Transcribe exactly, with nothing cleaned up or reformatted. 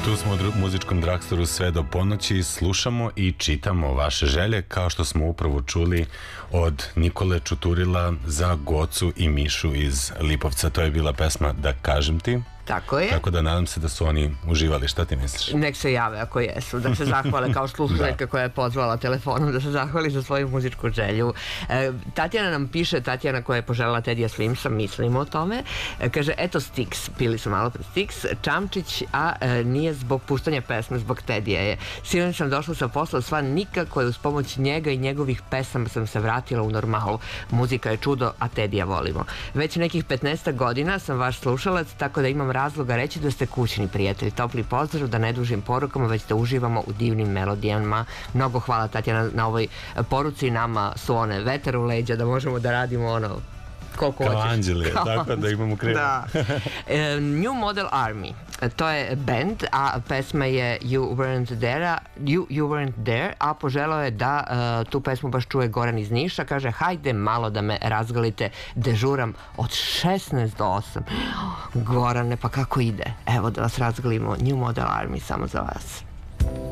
Tu smo u muzičkom drugstoru sve do ponoći, slušamo i čitamo vaše želje, kao što smo upravo čuli od Nikole Čuturila za Gocu i Mišu iz Lipovca. To je bila pesma Da kažem ti. Tako je. Tako da nadam se da su oni uživali. Šta ti misliš? Nek se jave ako jesu, da se zahvale kao slušaljka koja je pozvala telefonom, da se zahvali za svoju muzičku želju. E, Tatjana nam piše, Tatjana koja je poželjela Tedija Swimsa, mislimo o tome. E, kaže, eto Styx, pili su malo pre Styx, Čamčić, a e, nije zbog puštanja pesme, zbog Tedija je. Sinoć sam došla sa posla sva nikako je uz pomoć njega i njegovih pesama sam se vratila u normalu. Muzika je čudo, a Tedija volimo. Već nekih petnaest godina sam vaš slušalac, tako da imam razloga reći da ste kućni prijatelji. Topli pozdrav, da ne dužim porukama, već da uživamo u divnim melodijama. Mnogo hvala, Tatjana, na ovoj poruci. Nama su one vetar u leđa, da možemo da radimo ono koliko kao hoćeš. anđeli, kao tako da imamo krila. Da. E, New Model Army, to je band, a pesma je You Weren't There, You, you weren't there, a poželao je da uh, tu pesmu baš čuje Goran iz Niša. Kaže, hajde malo da me razgalite, dežuram od šesnaest do osam. Gorane, pa kako ide? Evo da vas razgalimo, New Model Army samo za vas.